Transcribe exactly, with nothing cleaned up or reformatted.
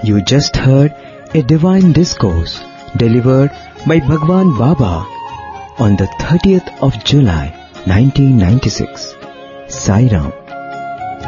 You just heard a divine discourse delivered by Bhagwan Baba on the thirtieth of July nineteen ninety-six. Sai Ram.